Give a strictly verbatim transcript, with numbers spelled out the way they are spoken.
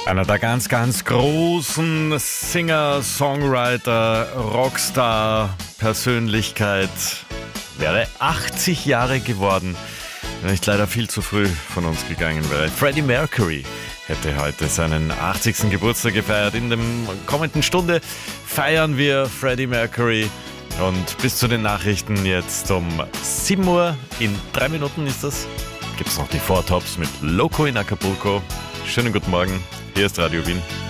Einer der ganz, ganz großen Singer, Songwriter, Rockstar, Persönlichkeit wäre achtzig Jahre geworden, wenn nicht leider viel zu früh von uns gegangen wäre. Freddie Mercury hätte heute seinen achtzigsten Geburtstag gefeiert. In der kommenden Stunde feiern wir Freddie Mercury. Und bis zu den Nachrichten jetzt um sieben Uhr, in drei Minuten ist das, gibt es noch die Four Tops mit Loco in Acapulco. Schönen guten Morgen, hier ist Radio Wien.